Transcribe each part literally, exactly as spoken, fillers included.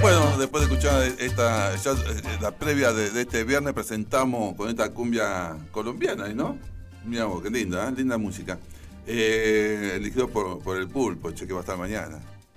Bueno, después de escuchar esta, ya, la previa de, de este viernes, presentamos con esta cumbia colombiana, ¿no? Mira vos, qué linda, ¿eh? Linda música. Eh, elegido por, por el Pulpo, che, que va a estar mañana.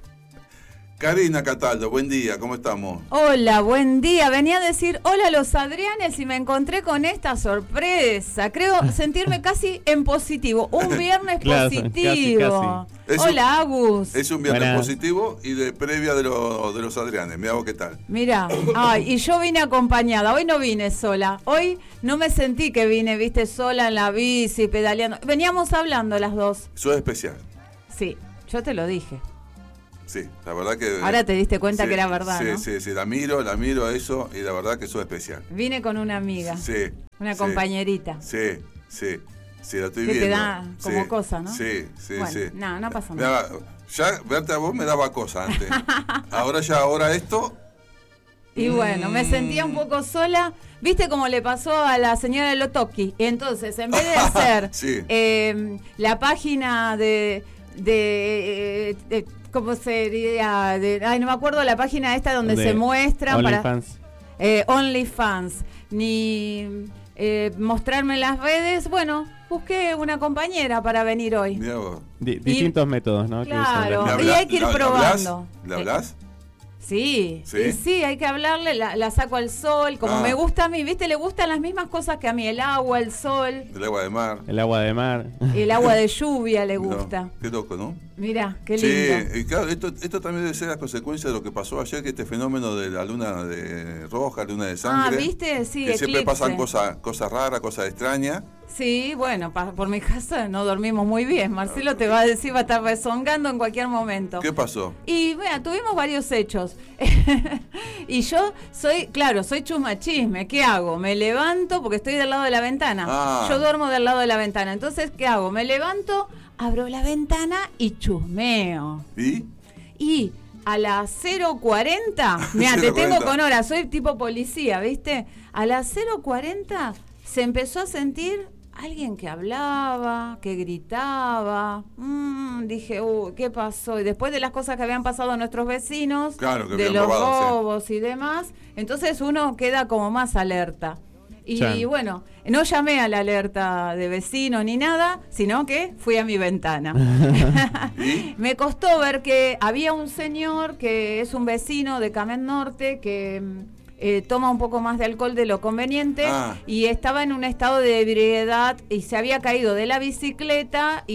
Karina Cataldo, buen día, ¿cómo estamos? Hola, buen día. Venía a decir hola a los Adrianes y me encontré con esta sorpresa. Creo sentirme casi en positivo. Un viernes claro, positivo. Casi, casi. Hola, Agus. Es un viernes Buenas. positivo y de previa de, lo, de los Adrianes. Mirá vos qué tal. Mirá, ay, y yo vine acompañada. Hoy no vine sola. Hoy no me sentí que vine, viste, sola en la bici, pedaleando. Veníamos hablando las dos. Sos especial. Sí, yo te lo dije. Sí, la verdad que... Ahora te diste cuenta sí, que era verdad, sí, ¿no? Sí, sí, la miro, la miro a eso y la verdad que sos especial. Vine con una amiga. Sí. Una sí, compañerita. Sí, sí, sí, la estoy Que te viendo. da como sí, cosa, ¿no? Sí, sí, bueno, sí. No, no pasa Me nada. daba- ya verte a vos me daba cosa antes. Ahora ya, ahora esto... Y bueno, me sentía un poco sola. ¿Viste cómo le pasó a la señora de Lotoki? Entonces, en vez de hacer Sí. eh, la página de... de, eh, de- ¿cómo sería? De, ay, no me acuerdo la página esta donde De se muestran para OnlyFans. eh, OnlyFans, ni eh, mostrarme en las redes. Bueno, busqué una compañera para venir hoy. Mirá vos. Di- distintos métodos, ¿no? Que Claro. usan ¿Le las- y habla- hay que ir le- le probando. hablás? ¿Le hablás? Sí, ¿Sí? y sí, hay que hablarle, la, la saco al sol, como Ah. me gusta a mí, ¿viste? Le gustan las mismas cosas que a mí, el agua, el sol, El agua de mar. El agua de mar. el agua de lluvia le No, gusta. qué loco, ¿no? Mirá, qué lindo. Sí, y claro, esto, esto también debe ser la consecuencia de lo que pasó ayer, que este fenómeno de la luna de roja, luna de sangre. Ah, ¿viste? Sí, que siempre eclipse. pasan cosas cosas raras, cosas extrañas. Sí, bueno, pa- por mi casa no dormimos muy bien. Marcelo te va a decir, va a estar rezongando en cualquier momento. ¿Qué pasó? Y bueno, tuvimos varios hechos. Y yo soy, claro, soy chusma chisme. ¿Qué hago? Me levanto porque estoy del lado de la ventana. Ah. Yo duermo del lado de la ventana. Entonces, ¿qué hago? Me levanto, abro la ventana y chusmeo. ¿Y? Y a las cero cuarenta, mira, te cero tengo cuarenta. con hora, soy tipo policía, ¿viste? A las cero cuarenta se empezó a sentir alguien que hablaba, que gritaba. Mm, dije, uy, ¿qué pasó? Y después de las cosas que habían pasado a nuestros vecinos, Claro, que de habían los robado, sí. robos y demás, entonces uno queda como más alerta. Y Chan. bueno, no llamé a la alerta de vecinos ni nada, sino que fui a mi ventana. ¿Y? Me costó ver que había un señor que es un vecino de Camet Norte que mm, eh, toma un poco más de alcohol de lo conveniente Ah. y estaba en un estado de ebriedad y se había caído de la bicicleta y